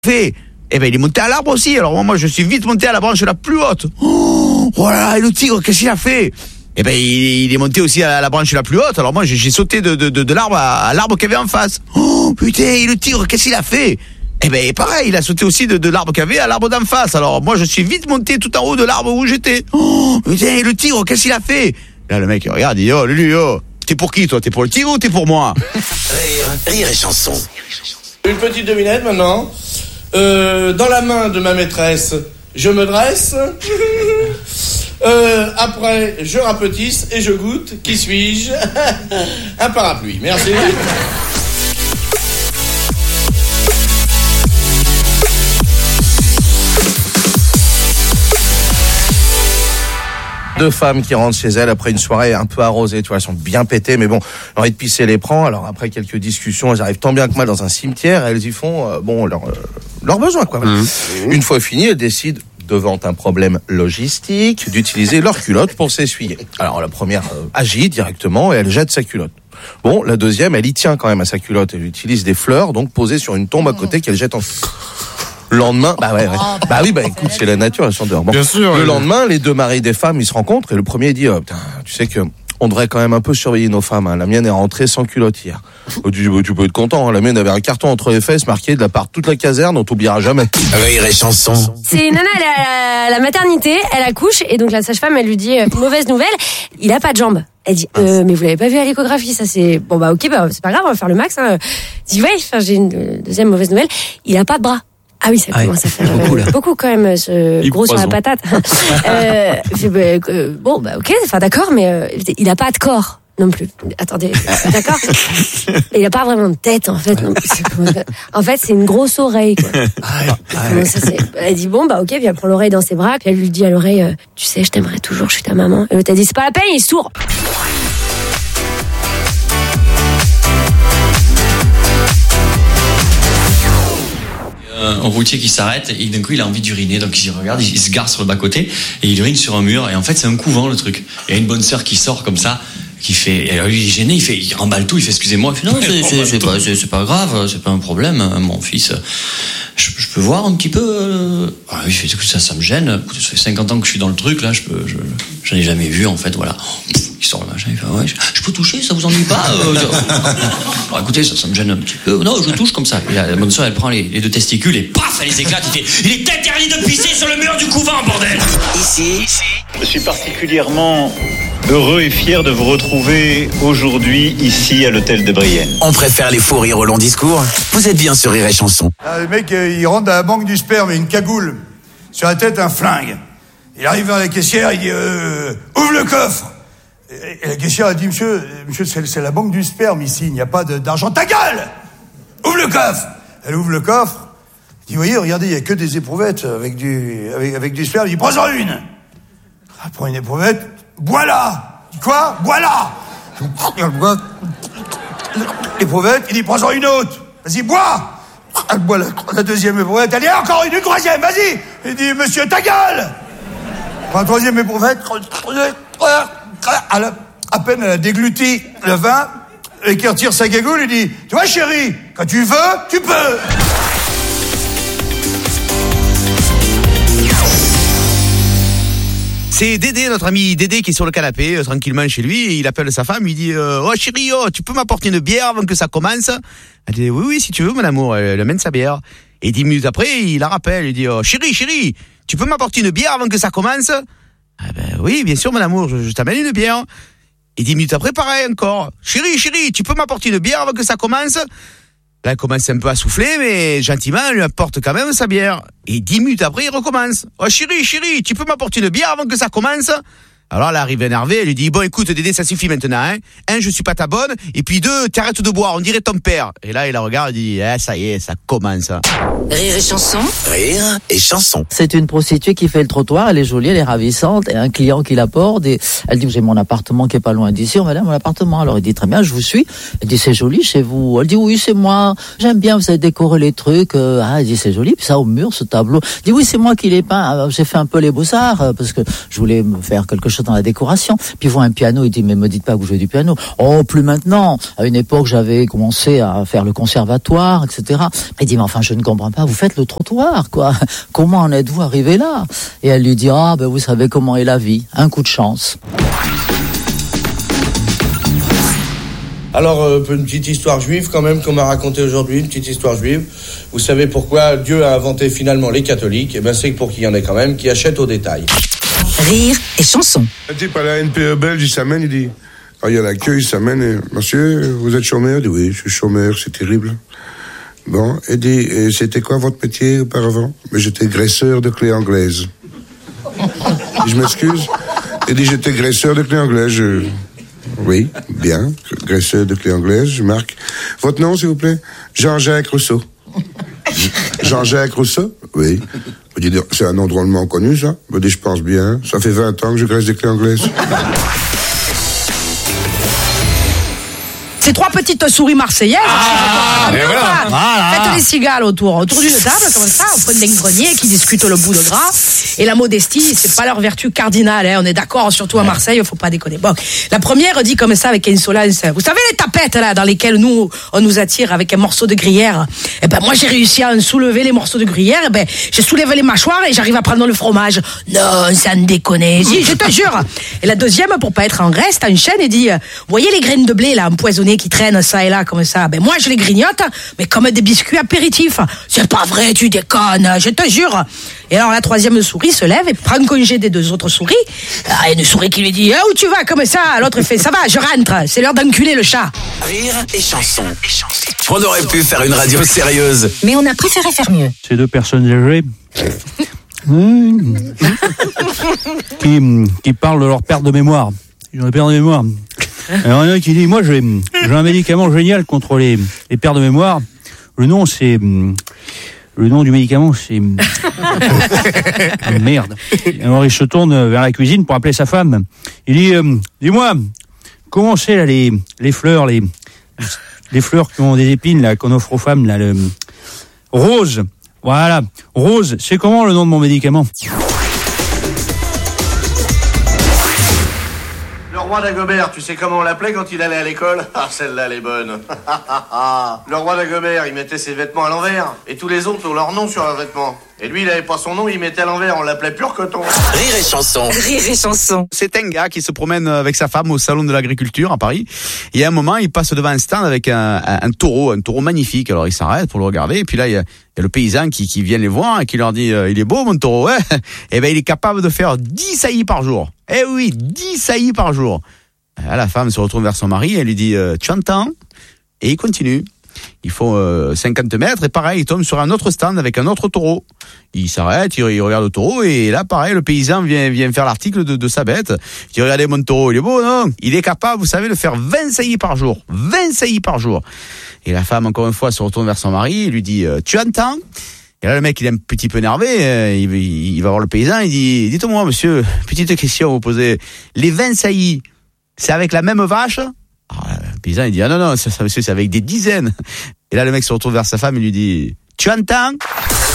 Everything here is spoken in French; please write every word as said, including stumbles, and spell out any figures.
fait? Eh ben, il est monté à l'arbre aussi. Alors moi, je suis vite monté à la branche la plus haute. Oh, voilà, et le tigre, qu'est-ce qu'il a fait? Eh ben, il, il est monté aussi à la branche la plus haute. Alors moi, j'ai, j'ai sauté de, de, de, de l'arbre à, à l'arbre qu'il y avait en face. Oh, putain, et le tigre, qu'est-ce qu'il a fait? Eh ben, pareil, il a sauté aussi de, de l'arbre qu'il y avait à l'arbre d'en face. Alors moi, je suis vite monté tout en haut de l'arbre où j'étais. Oh, putain, et le tigre, qu'est-ce qu'il a fait? Là, le mec, il regarde, il dit, oh, Lulu, oh, t'es pour qui, toi? T'es pour le tigre ou t'es pour moi? Rire, rire et chanson. Une petite devinette maintenant. Euh, dans la main de ma maîtresse, je me dresse. euh, après, je rapetisse et je goûte. Qui suis-je? Un parapluie. Merci. Deux femmes qui rentrent chez elles après une soirée un peu arrosée, tu vois, elles sont bien pétées, mais bon, l'envie de pisser les prend. Alors après quelques discussions, elles arrivent tant bien que mal dans un cimetière, et elles y font, euh, bon, leur, euh, leurs besoins, quoi. Mmh. Une fois fini, elles décident, devant un problème logistique, d'utiliser leur culotte pour s'essuyer. Alors la première euh, agit directement et elle jette sa culotte. Bon, la deuxième, elle y tient quand même à sa culotte. Elle utilise des fleurs, donc posées sur une tombe à côté qu'elle jette en... Le lendemain, bah ouais, ouais. bah oui, bah écoute, c'est la nature, elles sont dehors. Bon, bien sûr. Le oui. lendemain, les deux maris des femmes, ils se rencontrent et le premier dit, oh, putain, tu sais que on devrait quand même un peu surveiller nos femmes. Hein. La mienne est rentrée sans culotte hier. Oh, tu, tu peux être content. Hein. La mienne avait un carton entre les fesses marqué de la part de toute la caserne, on t'oubliera jamais. Rire et chanson. C'est une nana, elle est à la maternité, elle accouche et donc la sage-femme, elle lui dit euh, mauvaise nouvelle, il a pas de jambes. Elle dit euh, mais vous l'avez pas vu à l'échographie, ça c'est bon bah ok bah c'est pas grave, on va faire le max. Hein. Elle dit ouais, enfin, j'ai une deuxième mauvaise nouvelle, il a pas de bras. Ah oui, ça commence ah ouais, à faire beaucoup, euh, beaucoup quand même, ce gros sur la patate. euh, bah, euh, bon, bah ok, enfin d'accord, mais euh, il a pas de corps non plus. Attendez, d'accord. Il a pas vraiment de tête en fait. Non plus. En fait, c'est une grosse oreille. Quoi. Ah, ah, ça, c'est... Elle dit bon, bah ok, puis elle prend l'oreille dans ses bras, puis elle lui dit à l'oreille, euh, tu sais, je t'aimerais toujours, je suis ta maman. Et l'autre a dit c'est pas la peine, il est sourd. Un routier qui s'arrête et d'un coup il a envie d'uriner, donc il regarde, il se gare sur le bas-côté et il urine sur un mur, et en fait c'est un couvent le truc. Il y a une bonne sœur qui sort comme ça, qui fait, et alors lui il est gêné, il fait, il remballe tout, il fait excusez-moi, il fait non c'est, c'est, c'est pas, c'est, c'est pas grave, c'est pas un problème, mon fils, je, je peux voir un petit peu, euh... ah, il fait ça, ça me gêne, ça fait cinquante ans que je suis dans le truc là, je peux, je, j'en ai jamais vu en fait, voilà. Il sort le machin, il fait ouais, je, je peux toucher, ça vous ennuie pas euh, je... Alors, écoutez, ça, ça me gêne un petit peu. Non, je touche comme ça. Et la, la bonne soeur, elle prend les, les deux testicules et paf, elle les éclate. Il fait, il est interdit de pisser sur le mur du couvent, bordel. Ici, ici, je suis particulièrement heureux et fier de vous retrouver aujourd'hui ici à l'hôtel de Brienne. On préfère les faux rires au long discours. Vous êtes bien sur Rire et Chanson. Ah, le mec, euh, il rentre dans la banque du sperme, une cagoule, sur la tête un flingue. Il arrive vers la caissière, il dit euh, ouvre le coffre. Et la caissière a dit, monsieur, monsieur, c'est, c'est la banque du sperme ici, il n'y a pas de, d'argent. Ta gueule! Ouvre le coffre! Elle ouvre le coffre. Elle dit, voyez, regardez, il n'y a que des éprouvettes avec du, avec, avec du sperme. Il dit, prends-en une! Elle prend une éprouvette. Bois-la! Il dit, quoi? Bois-la! Elle boit l'éprouvette. Il dit, prends-en une autre. Vas-y, bois! Elle boit la, la deuxième éprouvette. Elle dit, encore une, une troisième, vas-y! Il dit, monsieur, ta gueule! Elle prend la troisième éprouvette. À, la, à peine elle a dégluti le vin, et qui retire sa gagoule, il dit, tu vois chérie, quand tu veux, tu peux. C'est Dédé, notre ami Dédé, qui est sur le canapé, euh, tranquillement chez lui, et il appelle sa femme, il dit euh, oh chérie, oh, tu peux m'apporter une bière avant que ça commence? Elle dit oui, oui, si tu veux, mon amour. Elle amène sa bière. Et dix minutes après, il la rappelle, il dit oh chérie, chérie, tu peux m'apporter une bière avant que ça commence? Ah ben oui, bien sûr, mon amour, je, je t'amène une bière. Et dix minutes après, pareil encore. Chérie, chérie, tu peux m'apporter une bière avant que ça commence? Là, elle commence un peu à souffler, mais gentiment, elle lui apporte quand même sa bière. Et dix minutes après, il recommence. Oh chérie, chérie, tu peux m'apporter une bière avant que ça commence? Alors elle arrive énervée, elle lui dit bon écoute Dédé, ça suffit maintenant, hein. Un, je suis pas ta bonne, et puis deux, t'arrêtes de boire, on dirait ton père. Et là il la regarde et dit eh, ça y est, ça commence. Rire et chanson. Rire et chanson. C'est une prostituée qui fait le trottoir, elle est jolie, elle est ravissante, et un client qui l'apporte, et elle dit j'ai mon appartement qui est pas loin d'ici, on va aller à mon appartement. Alors il dit très bien, je vous suis. Elle dit c'est joli chez vous. Elle dit oui c'est moi, j'aime bien, vous avez décoré les trucs. Ah elle dit c'est joli, puis ça au mur ce tableau. Elle dit oui c'est moi qui l'ai peint, j'ai fait un peu les beaux-arts parce que je voulais me faire quelque chose cherche dans la décoration. Puis il voit un piano, il dit mais me dites pas que vous jouez du piano. Oh, plus maintenant. À une époque, j'avais commencé à faire le conservatoire, et cetera. Il dit mais enfin, je ne comprends pas. Vous faites le trottoir, quoi. Comment en êtes-vous arrivé là? Et elle lui dit ah ben vous savez comment est la vie, un coup de chance. Alors, euh, une petite histoire juive quand même qu'on m'a racontée aujourd'hui, une petite histoire juive. Vous savez pourquoi Dieu a inventé finalement les catholiques? Eh ben, c'est pour qu'il y en ait quand même qui achètent au détail. Rire et chanson. Un type à la N P E belge, il s'amène, il dit, ah, il y a l'accueil, il s'amène, et, monsieur, vous êtes chômeur? Il dit, oui, je suis chômeur, c'est terrible. Bon, il dit, et c'était quoi votre métier auparavant? Mais j'étais graisseur de clés anglaises. Je m'excuse. Il dit, j'étais graisseur de clés anglaises, je... Oui, bien, graisseur de clés anglaises, je marque. Votre nom, s'il vous plaît? Jean-Jacques Rousseau. Jean-Jacques Rousseau? Oui. Je dis, c'est un nom drôlement connu, ça? Je dis, je pense bien. Ça fait vingt ans que je graisse des clés anglaises. Ces trois petites souris marseillaises. Ah, et voilà. Voilà. Faites les cigales autour, autour d'une table, comme ça, au fond d'un grenier, qui discutent le bout de gras. Et la modestie, c'est pas leur vertu cardinale, hein. On est d'accord, surtout à Marseille, faut pas déconner. Bon. La première dit comme ça, avec insolence. Vous savez les tapettes, là, dans lesquelles nous, on nous attire avec un morceau de gruyère? Eh ben, moi, j'ai réussi à en soulever les morceaux de gruyère, eh ben, j'ai soulevé les mâchoires et j'arrive à prendre le fromage. Non, ça ne déconne. Si, je te jure. Et la deuxième, pour pas être en reste, enchaîne et dit, vous voyez les graines de blé, là, empoisonnées, qui traînent ça et là comme ça, ben moi je les grignote mais comme des biscuits apéritifs. C'est pas vrai, tu déconnes, je te jure. Et alors la troisième souris se lève et prend congé des deux autres souris. Ah, une souris qui lui dit, où tu vas comme ça? L'autre fait, ça va, je rentre, c'est l'heure d'enculer le chat. Rire et chanson. On aurait pu faire une radio sérieuse, mais on a préféré faire mieux. Ces deux personnes âgées mmh, qui, qui parlent de leur perte de mémoire. Ils ont une perte de mémoire. Alors il y en a qui dit, moi j'ai, j'ai un médicament génial contre les, les pertes de mémoire. Le nom c'est... Le nom du médicament c'est... Oh, merde. Alors il se tourne vers la cuisine pour appeler sa femme. Il dit, euh, dis-moi, comment c'est là les, les fleurs, les, les fleurs qui ont des épines là, qu'on offre aux femmes là, le... Rose. Voilà. Rose, c'est comment le nom de mon médicament? Le roi d'Agobert, tu sais comment on l'appelait quand il allait à l'école? Ah, celle-là, elle est bonne. Le roi d'Agobert, il mettait ses vêtements à l'envers. Et tous les autres ont leur nom sur leurs vêtements. Et lui, il avait pas son nom, il mettait à l'envers. On l'appelait pur coton. rire et chanson. Rire et chanson. C'est un gars qui se promène avec sa femme au salon de l'agriculture à Paris. Et à un moment, il passe devant un stand avec un, un, un taureau, un taureau magnifique. Alors il s'arrête pour le regarder. Et puis là, il y a, il y a le paysan qui, qui vient les voir et qui leur dit, euh, il est beau mon taureau, ouais. Et ben, il est capable de faire dix saillies par jour. Eh oui, dix saillies par jour. Ah, la femme se retourne vers son mari, elle lui dit euh, tu entends? Et il continue. Il faut euh, cinquante mètres et pareil, il tombe sur un autre stand avec un autre taureau. Il s'arrête, il, il regarde le taureau et là pareil, le paysan vient, vient faire l'article de, de sa bête. Il dit regardez mon taureau, il est beau, non? Il est capable, vous savez, de faire vingt saillies par jour. vingt saillies par jour. Et la femme, encore une fois, se retourne vers son mari et lui dit euh, tu entends? Et là, le mec, il est un petit peu énervé, euh, il, il, il va voir le paysan, il dit dites-moi monsieur, petite question à vous poser, les vingt saillies, c'est avec la même vache? Alors, le paysan, il dit, ah non, non, ça, ça, monsieur, c'est avec des dizaines. Et là, le mec se retourne vers sa femme et lui dit, tu entends?